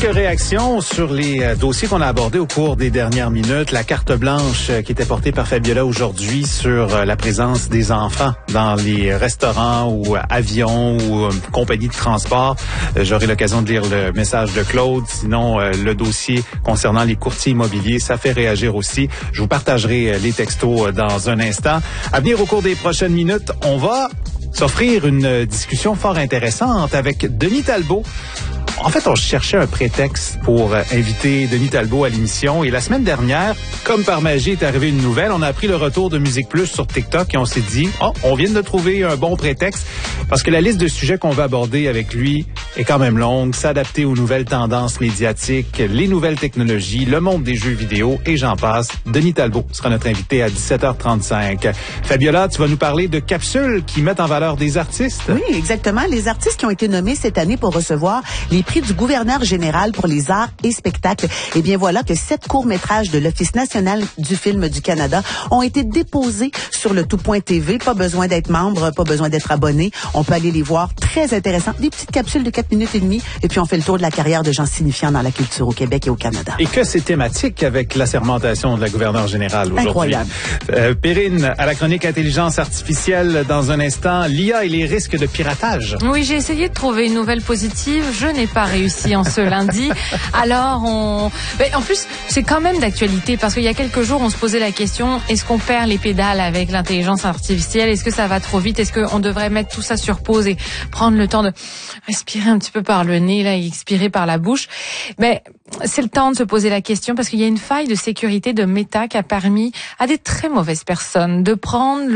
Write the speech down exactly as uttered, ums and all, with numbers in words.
Quelques réactions sur les euh, dossiers qu'on a abordés au cours des dernières minutes. La carte blanche euh, qui était portée par Fabiola aujourd'hui sur euh, la présence des enfants dans les restaurants ou euh, avions ou euh, compagnies de transport. Euh, J'aurai l'occasion de lire le message de Claude. Sinon, euh, le dossier concernant les courtiers immobiliers, ça fait réagir aussi. Je vous partagerai euh, les textos euh, dans un instant. À venir au cours des prochaines minutes, on va s'offrir une discussion fort intéressante avec Denis Talbot. En fait, on cherchait un prétexte pour euh, inviter Denis Talbot à l'émission. Et la semaine dernière, comme par magie, est arrivée une nouvelle. On a appris le retour de Musique Plus sur TikTok et on s'est dit, oh, on vient de trouver un bon prétexte parce que la liste de sujets qu'on va aborder avec lui est quand même longue. S'adapter aux nouvelles tendances médiatiques, les nouvelles technologies, le monde des jeux vidéo et j'en passe. Denis Talbot sera notre invité à dix-sept heures trente-cinq. Fabiola, tu vas nous parler de capsules qui mettent en valeur des artistes. Oui, exactement. Les artistes qui ont été nommés cette année pour recevoir les prix du gouverneur général pour les arts et spectacles. Eh bien, voilà que sept courts-métrages de l'Office national du film du Canada ont été déposés sur le Tout Point T V. Pas besoin d'être membre, pas besoin d'être abonné. On peut aller les voir. Très intéressant. Des petites capsules de quatre minutes et demie. Et puis, on fait le tour de la carrière de gens signifiants dans la culture au Québec et au Canada. Et que c'est thématique avec l'assermentation de la gouverneure générale aujourd'hui. Incroyable. Euh, Perrine, à la chronique intelligence artificielle, dans un instant, l'I A et les risques de piratage. Oui, j'ai essayé de trouver une nouvelle positive. Je n'ai pas réussi en ce lundi. Alors, on... Mais en plus, c'est quand même d'actualité parce qu'il y a quelques jours, on se posait la question, est-ce qu'on perd les pédales avec l'intelligence artificielle? Est-ce que ça va trop vite? Est-ce qu'on devrait mettre tout ça sur pause et prendre le temps de respirer un petit peu par le nez là, et expirer par la bouche? Mais c'est le temps de se poser la question parce qu'il y a une faille de sécurité de Meta qui a permis à des très mauvaises personnes de prendre le